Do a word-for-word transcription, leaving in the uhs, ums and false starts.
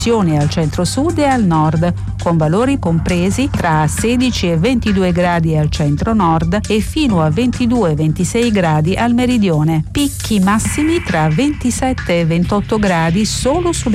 al centro-sud e al nord, con valori compresi tra sedici e ventidue gradi al centro-nord e fino a ventidue ventisei gradi al meridione. Picchi massimi tra ventisette e ventotto gradi solo sulle